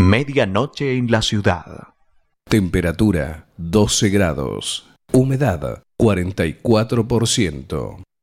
Medianoche en la ciudad. Temperatura 12 grados. Humedad 44%.